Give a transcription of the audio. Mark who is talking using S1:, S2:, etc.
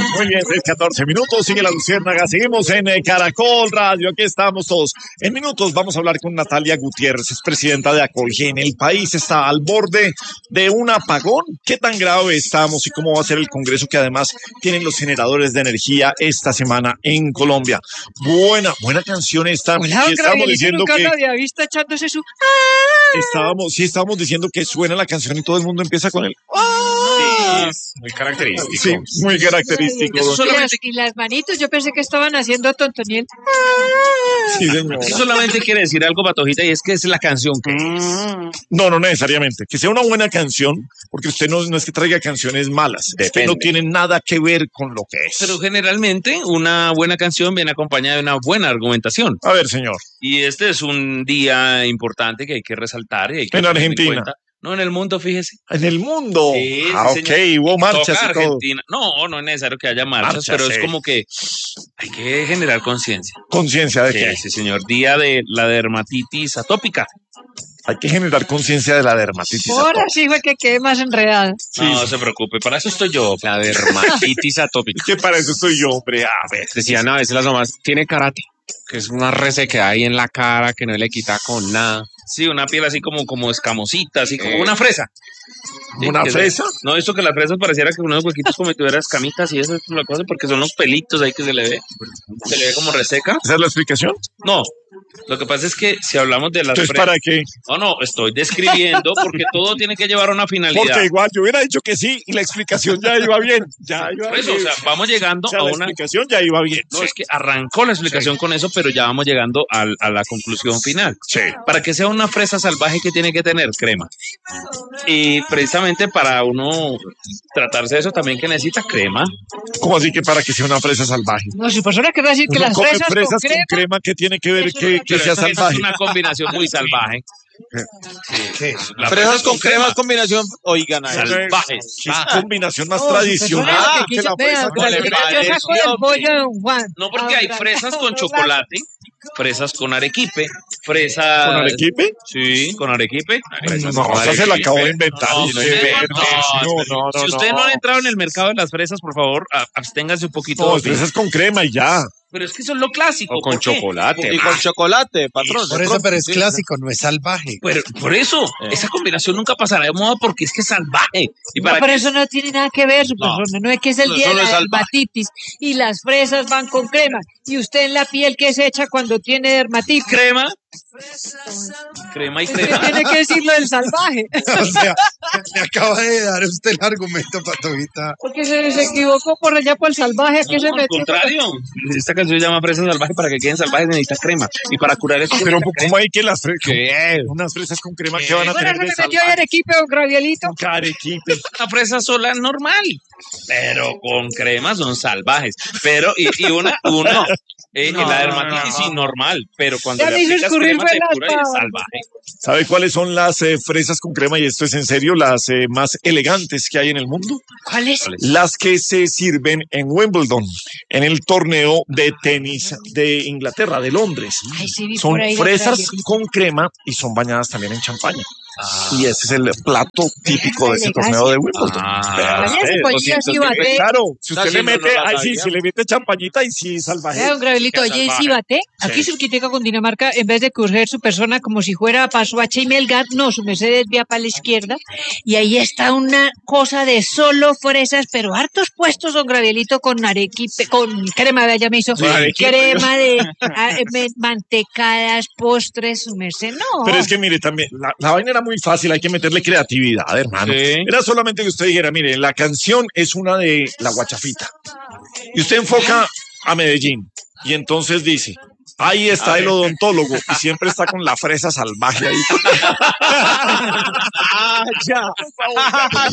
S1: Muy bien, 14 minutos, sigue la Luciérnaga, seguimos en Caracol Radio, aquí estamos todos. En minutos vamos a hablar con Natalia Gutiérrez, es presidenta de Acolgen. El país está al borde de un apagón. ¿Qué tan grave estamos y cómo va a ser el Congreso que además tienen los generadores de energía esta semana en Colombia? Buena canción esta.
S2: Hola,
S1: y estamos diciendo
S2: nunca
S1: que
S2: lo había visto echándose su...
S1: estábamos diciendo que suena la canción y todo el mundo empieza con el
S3: Muy característico.
S1: sí, muy característico.
S3: Eso solamente,
S2: Y las manitos, yo pensé que estaban haciendo tontoniel.
S1: Sí, señor.
S3: eso solamente quiere decir algo, Patojita, y es que es la canción que
S1: No necesariamente. Que sea una buena canción, porque usted no es que traiga canciones malas. Es que no tiene nada que ver con lo que es.
S3: Pero generalmente una buena canción viene acompañada de una buena argumentación.
S1: A ver, señor.
S3: Y este es un día importante que hay que resaltar. Y hay que
S1: En
S3: tener
S1: Argentina.
S3: cuenta. No, en el mundo, fíjese.
S1: En el mundo.
S3: Sí,
S1: Ok,
S3: señor.
S1: hubo
S3: Y
S1: marchas
S3: toca
S1: y todo.
S3: Argentina. No es necesario que haya marchas, pero es
S1: sí.
S3: como que hay que generar conciencia.
S1: Conciencia de
S3: Sí,
S1: que
S3: sí, señor. Día de la dermatitis atópica.
S1: hay que generar conciencia de la dermatitis.
S2: Ahora sí fue que quedé más enredada.
S3: No se preocupe, para eso estoy yo.
S4: La dermatitis atópica.
S1: ¿Qué para eso estoy yo, hombre? A ver.
S4: Decían a veces las mamás, tiene karate, que es una resequedad ahí en la cara que no le quita con nada.
S3: Sí, una piel así como escamosita, así como una fresa. Sí,
S1: ¿Una
S3: que
S1: fresa?
S3: No, esto que las fresas pareciera que unos huequitos como si tuviera escamitas y eso es la cosa, porque son los pelitos ahí que se le ve. Se le ve como reseca.
S1: ¿Esa es la explicación?
S3: No, lo que pasa es que si hablamos de las
S1: Entonces,
S3: fresas...
S1: ¿para qué?
S3: No, estoy describiendo porque todo tiene que llevar a una finalidad.
S1: Porque igual yo hubiera dicho que sí y la explicación ya iba bien. Ya iba
S3: Por eso,
S1: bien.
S3: o sea, vamos llegando
S1: O sea,
S3: a
S1: la
S3: una...
S1: explicación ya iba bien.
S3: No, es que arrancó la explicación con eso, pero ya vamos llegando a la conclusión final.
S1: Sí.
S3: Para que sea una fresa salvaje, ¿qué tiene que tener? Crema. Y precisamente para uno tratarse de eso también que necesita crema.
S1: ¿Cómo así que para que sea una fresa salvaje?
S2: No, si persona que va a decir que
S1: Uno
S2: las
S1: come
S2: fresas,
S1: fresas
S2: con crema...
S1: ¿qué tiene que ver
S2: Eso
S1: que
S3: Pero
S1: sea
S3: esa
S1: salvaje?
S3: es una combinación muy salvaje. Las
S4: Fresas con crema es combinación, oigan a eso.
S3: salvajes.
S1: ¿Qué combinación más
S2: No,
S1: tradicional
S2: persona
S1: que la
S2: vea,
S1: fresa
S2: pues,
S1: con
S2: yo
S1: crema?
S2: saco el pollo de Don Juan.
S3: No, porque hay
S2: Ahora,
S3: fresas con chocolate, fresas con arequipe,
S1: ¿Con
S3: fresas...
S1: arequipe?
S3: Sí, con arequipe.
S1: No, esa se la acabo de inventar.
S3: No,
S1: Usted,
S3: si ustedes no han entrado en el mercado de las fresas, por favor, absténganse un poquito.
S1: No, fresas con crema y ya.
S3: Pero es que eso es lo clásico.
S4: O con
S3: ¿por qué?
S4: chocolate.
S5: Y con chocolate, patrón.
S6: Por eso, pero es clásico, no es salvaje.
S3: Pero por eso, esa combinación nunca pasará de moda porque es que es salvaje. Y
S2: No,
S3: para
S2: pero
S3: que-
S2: eso no tiene nada que ver, su persona. No es que es el
S5: No,
S2: día de
S5: solo
S2: la
S5: es salvaje.
S2: dermatitis y las fresas van con crema. Y usted en la piel que se echa cuando tiene dermatitis.
S3: crema y
S2: Usted
S3: crema.
S2: tiene que decirlo del salvaje.
S6: O sea, me acaba de dar usted el argumento, Patojita.
S2: Porque se equivocó por allá por el salvaje. ¿A qué se
S3: No, al
S2: metió?
S3: contrario. Esta canción se llama Fresas Salvajes. Para que queden salvajes necesita crema. Y para curar eso
S1: Pero
S3: necesita
S1: ¿cómo hay que las fresas?
S3: ¿Qué?
S1: Unas fresas con crema que van a
S2: Bueno,
S1: tener
S2: se
S1: de
S2: le metió
S1: salvaje.
S2: Arequipe o Gravielito.
S1: Arequipe.
S3: Una fresa sola normal, pero con crema son salvajes. Pero, la dermatitis sí normal, pero cuando
S2: Ya
S3: le
S2: le hizo
S3: aplicas
S2: escurrir
S3: crema
S2: fue
S3: te
S2: las
S3: cura y es
S2: babas.
S3: salvaje.
S1: ¿Sabe cuáles son las fresas con crema? Y esto es en serio, las más elegantes que hay en el mundo.
S2: ¿Cuál es?
S1: Las que se sirven en Wimbledon, en el torneo de tenis de Inglaterra, de Londres.
S2: Ay, sí, vi
S1: Son
S2: por ahí la
S1: fresas
S2: Gravielito.
S1: con crema y son bañadas también en champaña. Y ese es el plato típico de ese torneo de Wimbledon. Vea,
S2: Vaya, ese pollito así bate.
S1: claro, si usted
S5: Casi
S1: le
S5: no
S1: mete,
S5: la
S1: ahí sí,
S5: sabía.
S1: si le mete champañita, y sí, salvaje.
S2: Vea, don Gravelito,
S3: Qué
S2: oye,
S3: salvaje.
S2: sí bate. Aquí Surquitica con Dinamarca, en vez de coger su persona como si fuera para Suacha y Melgar, no, su merced desvía para la izquierda. Y ahí está una cosa de solo fresas, pero hartos puestos, don Gravelito, con arequipe, con crema, vea, ya me hizo
S1: arequipe.
S2: crema de mantecadas, postres, su merced, no.
S1: Pero es que mire, también, la vaina era muy fácil, hay que meterle creatividad, hermano.
S3: Sí.
S1: Era solamente que usted dijera, mire, la canción es una de La Guachafita. Y usted enfoca a Medellín. Y entonces dice, ahí está el odontólogo. Y siempre está con la fresa salvaje ahí. Ya.